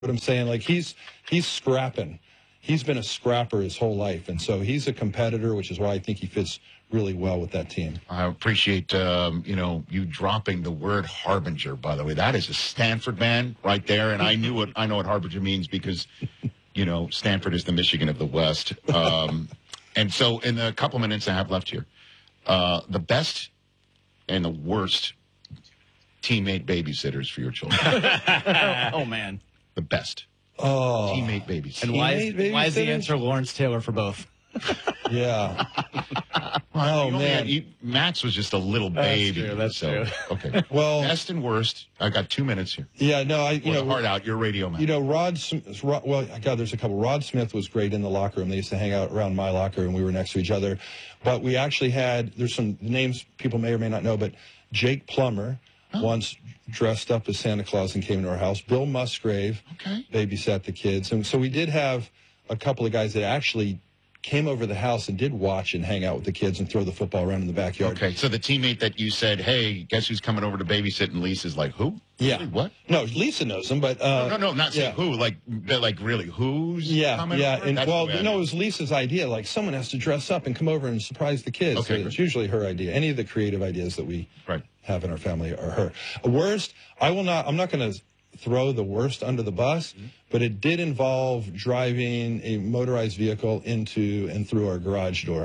what I'm saying? Like, he's scrapping. He's been a scrapper his whole life, and so he's a competitor, which is why I think he fits really well with that team. I appreciate, you dropping the word Harbinger, by the way. That is a Stanford man right there, and I know what Harbinger means because, Stanford is the Michigan of the West. And so in the couple minutes I have left here, the best and the worst teammate babysitters for your children. Oh, man. The best. Oh. Teammate babysitters. And why is the answer Lawrence Taylor for both? Yeah. Man. Max was just a little baby. That's true. Okay. Well, best and worst. I got 2 minutes here. Yeah, no, heart out. Your radio man. There's a couple. Rod Smith was great in the locker room. They used to hang out around my locker, and we were next to each other. But we actually there's some names people may or may not know, but Jake Plummer once dressed up as Santa Claus and came to our house. Bill Musgrave babysat the kids. And so we did have a couple of guys that actually came over the house and did watch and hang out with the kids and throw the football around in the backyard. Okay, so the teammate that you said, hey, guess who's coming over to babysit, and Lisa's like, who? Yeah. Really, what? No, Lisa knows him, but... No, not saying who, like really, who's coming over? And, it was Lisa's idea, like, someone has to dress up and come over and surprise the kids. Okay, it's usually her idea. Any of the creative ideas that we have in our family are her. Worst, I'm not going to throw the worst under the bus, but it did involve driving a motorized vehicle into and through our garage door.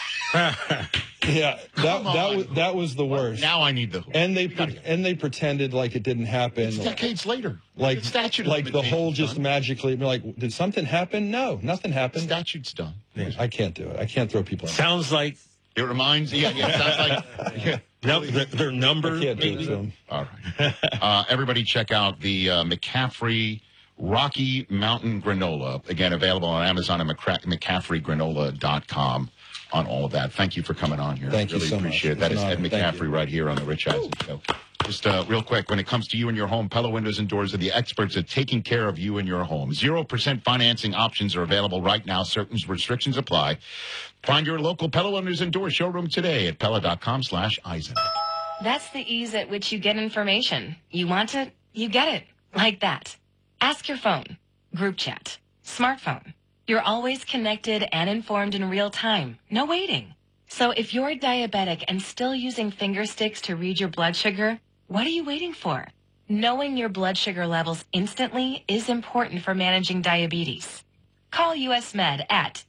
Yeah, that was the worst. Now I need the who. And they pretended like it didn't happen. It's decades later. Like the statute, like the whole just magically, like, did something happen? No, nothing happened. The statute's done. Yeah, I can't do it. I can't throw people. Sounds like it reminds. Yeah, it sounds like. No, their numbers. I can't do it to them. All right. Everybody, check out the McCaffrey Rocky Mountain Granola. Again, available on Amazon and McCaffreygranola.com. On all of that. Thank you for coming on here. Thank you really so appreciate much. That is Ed McCaffrey right here on the Rich Eisen Show. Just real quick, when it comes to you and your home, Pella Windows and Doors are the experts at taking care of you and your home. 0% financing options are available right now. Certain restrictions apply. Find your local Pella Windows and Doors showroom today at Pella.com/Eisen. That's the ease at which you get information. You want it, you get it. Like that. Ask your phone. Group chat. Smartphone. You're always connected and informed in real time. No waiting. So if you're diabetic and still using finger sticks to read your blood sugar, what are you waiting for? Knowing your blood sugar levels instantly is important for managing diabetes. Call US Med at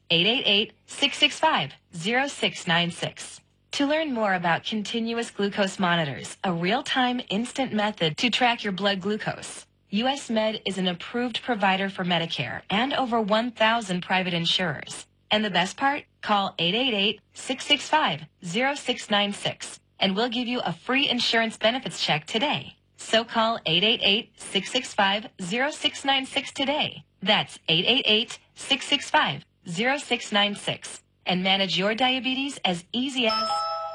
888-665-0696. To learn more about continuous glucose monitors, a real-time instant method to track your blood glucose. US Med is an approved provider for Medicare and over 1,000 private insurers. And the best part? Call 888-665-0696 and we'll give you a free insurance benefits check today. So call 888-665-0696 today. That's 888-665-0696 and manage your diabetes as easy as...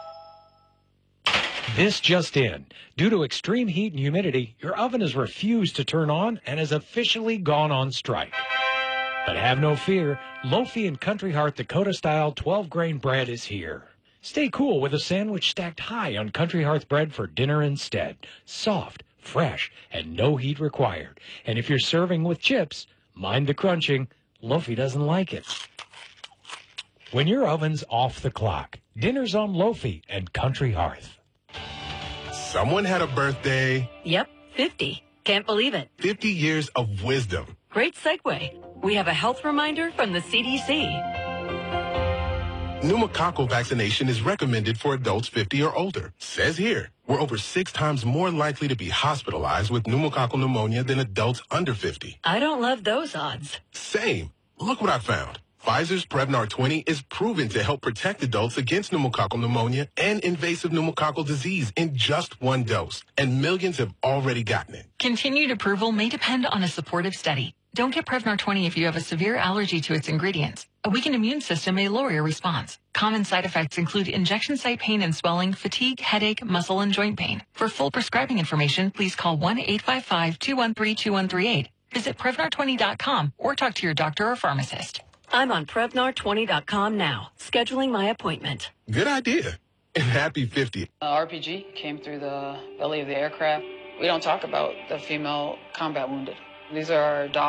This just in. Due to extreme heat and humidity, your oven has refused to turn on and has officially gone on strike. But have no fear, Lofi and Country Hearth Dakota-style 12-grain bread is here. Stay cool with a sandwich stacked high on Country Hearth bread for dinner instead. Soft, fresh, and no heat required. And if you're serving with chips, mind the crunching. Lofi doesn't like it. When your oven's off the clock, dinner's on Lofi and Country Hearth. Someone had a birthday. Yep, 50. Can't believe it. 50 years of wisdom. Great segue. We have a health reminder from the CDC. Pneumococcal vaccination is recommended for adults 50 or older. Says here, we're over 6 times more likely to be hospitalized with pneumococcal pneumonia than adults under 50. I don't love those odds. Same. Look what I found. Pfizer's Prevnar 20 is proven to help protect adults against pneumococcal pneumonia and invasive pneumococcal disease in just 1 dose. And millions have already gotten it. Continued approval may depend on a supportive study. Don't get Prevnar 20 if you have a severe allergy to its ingredients. A weakened immune system may lower your response. Common side effects include injection site pain and swelling, fatigue, headache, muscle, and joint pain. For full prescribing information, please call 1-855-213-2138. Visit Prevnar20.com or talk to your doctor or pharmacist. I'm on Prevnar20.com now, scheduling my appointment. Good idea. And happy 50. RPG came through the belly of the aircraft. We don't talk about the female combat wounded. These are our dogs.